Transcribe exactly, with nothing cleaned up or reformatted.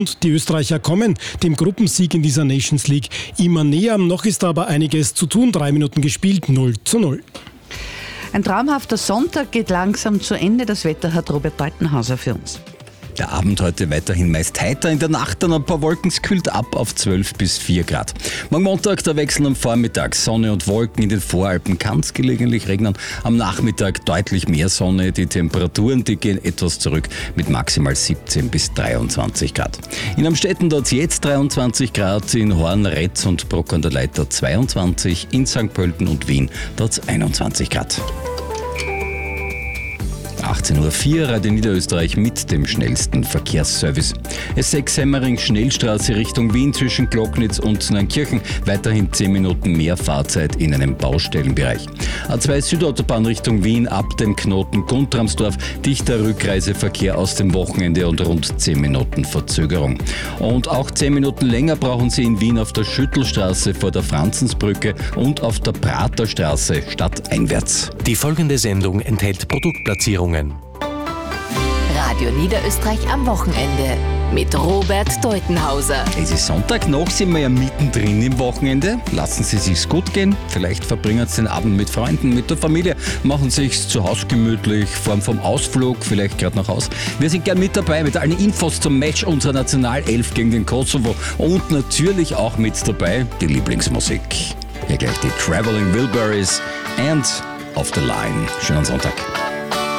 Und die Österreicher kommen dem Gruppensieg in dieser Nations League immer näher. Noch ist aber einiges zu tun. Drei Minuten gespielt, null zu null. Ein traumhafter Sonntag geht langsam zu Ende. Das Wetter hat Robert Deutenhauser für uns. Der Abend heute weiterhin meist heiter, in der Nacht dann ein paar Wolken, es kühlt ab auf zwölf bis vier Grad. Morgen Montag, der Wechsel am Vormittag, Sonne und Wolken, in den Voralpen kann es gelegentlich regnen. Am Nachmittag deutlich mehr Sonne, die Temperaturen, die gehen etwas zurück mit maximal siebzehn bis dreiundzwanzig Grad. In Amstetten dort jetzt dreiundzwanzig Grad, in Horn, Retz und Bruck an der Leiter zweiundzwanzig, in Sankt Pölten und Wien dort einundzwanzig Grad. achtzehn Uhr vier, Radio Niederösterreich mit dem schnellsten Verkehrsservice. S sechs Semmering Schnellstraße Richtung Wien zwischen Glocknitz und Neunkirchen. Weiterhin zehn Minuten mehr Fahrzeit in einem Baustellenbereich. A zwei Südautobahn Richtung Wien ab dem Knoten Guntramsdorf. Dichter Rückreiseverkehr aus dem Wochenende und rund zehn Minuten Verzögerung. Und auch zehn Minuten länger brauchen Sie in Wien auf der Schüttelstraße vor der Franzensbrücke und auf der Praterstraße stadteinwärts. Die folgende Sendung enthält Produktplatzierungen. Radio Niederösterreich am Wochenende mit Robert Deutenhauser. Es ist Sonntag, noch sind wir ja mittendrin im Wochenende. Lassen Sie sich's gut gehen. Vielleicht verbringen Sie den Abend mit Freunden, mit der Familie. Machen Sie sich's zu Hause gemütlich, fahren vom Ausflug, vielleicht gerade nach Haus. Wir sind gern mit dabei mit allen Infos zum Match unserer Nationalelf gegen den Kosovo und natürlich auch mit dabei die Lieblingsmusik. Hier gleich die Traveling Wilburys and Off the Line. Schönen Sonntag.